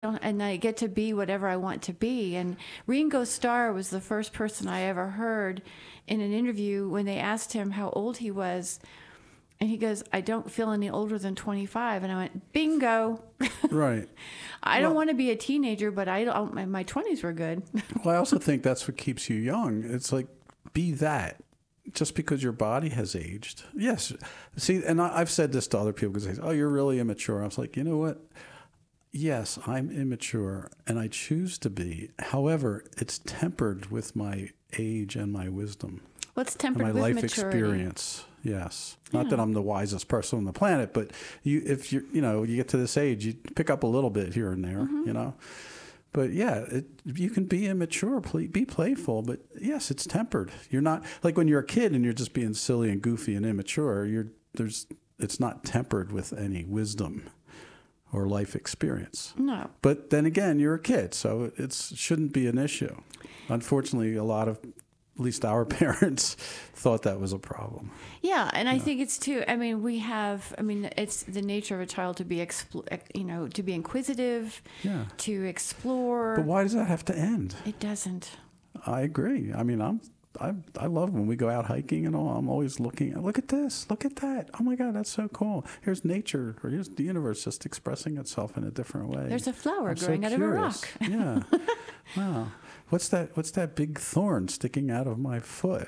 and I get to be whatever I want to be. And Ringo Starr was the first person I ever heard in an interview when they asked him how old he was. And he goes, I don't feel any older than 25. And I went, bingo. Right. I don't want to be a teenager, but my 20s were good. Well, I also think that's what keeps you young. It's like, be that. Just because your body has aged. Yes. See, and I've said this to other people because they say, oh, you're really immature. I was like, you know what? Yes, I'm immature, and I choose to be. However, it's tempered with my age and my wisdom. What's tempered and with my life maturity? Experience. Yes. Not that I'm the wisest person on the planet, but if you get to this age, you pick up a little bit here and there, you know. But yeah, you can be immature, be playful, but yes, it's tempered. You're not like when you're a kid and you're just being silly and goofy and immature. It's not tempered with any wisdom or life experience. No. But then again, you're a kid, so it shouldn't be an issue. Unfortunately, a lot of, at least our parents, thought that was a problem. Yeah, and I think it's too. I mean, it's the nature of a child to be, to be inquisitive, to explore. But why does that have to end? It doesn't. I agree. I mean, I love when we go out hiking and all. I'm always looking. Look at this. Look at that. Oh my God, that's so cool. Here's nature, or here's the universe just expressing itself in a different way. There's a flower growing out of a rock. Yeah. Wow. What's that big thorn sticking out of my foot?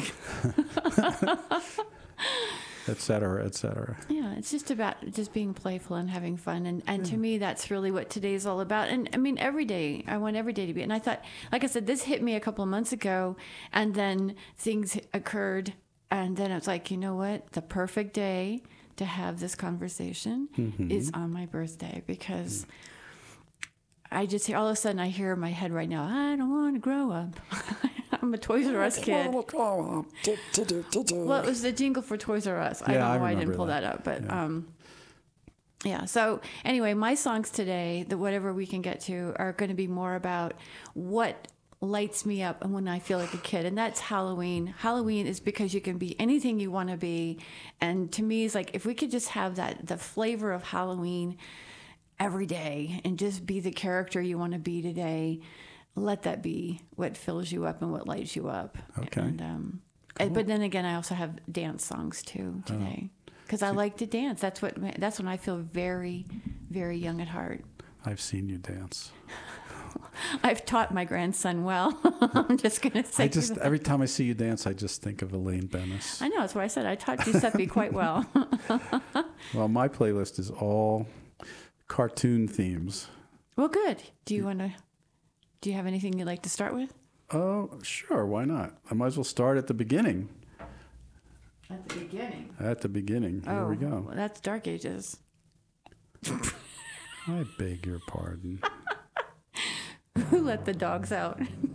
Et cetera, et cetera. Yeah, it's just about just being playful and having fun. And to me, that's really what today's all about. And I mean, every day, I want every day to be. And I thought, like I said, this hit me a couple of months ago, and then things occurred. And then it's like, you know what? The perfect day to have this conversation is on my birthday, because I just hear, all of a sudden I hear in my head right now, I don't want to grow up. I'm a Toys R Us kid. Well, it was the jingle for Toys R Us. I don't know why I didn't pull that up, but yeah. So anyway, my songs today, that whatever we can get to, are going to be more about what lights me up and when I feel like a kid, and that's Halloween. Halloween is because you can be anything you want to be, and to me, it's like if we could just have the flavor of Halloween every day and just be the character you want to be today. Let that be what fills you up and what lights you up. Okay. And, but then again, I also have dance songs too today, because I like to dance. That's when I feel very, very young at heart. I've seen you dance. I've taught my grandson well. I'm just going to say. Every time I see you dance, I just think of Elaine Benes. I know, that's what I said. I taught Giuseppe quite well. Well, my playlist is all cartoon themes. Well, good. Do you have anything you'd like to start with? Oh, sure. Why not? I might as well start at the beginning. At the beginning? At the beginning. Here we go. Well, that's Dark Ages. I beg your pardon. Who let the dogs out?